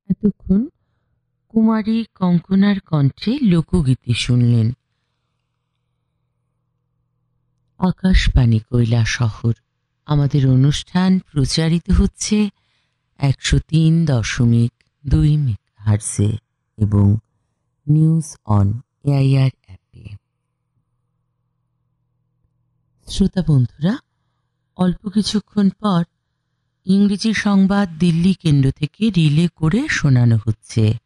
এতক্ষণ কুমারী কঙ্কনার কণ্ঠে লোকগীতি শুনলেন। আকাশবাণী কৈলাসহর। আমাদের অনুষ্ঠান প্রচারিত হচ্ছে 103.2 মেগাহার্টজে এবং নিউজ অন এআইআর অ্যাপে। শ্রোতা বন্ধুরা, অল্প কিছুক্ষণ পর ইংরেজি সংবাদ দিল্লি কেন্দ্র থেকে রিলে করে শোনানো হচ্ছে।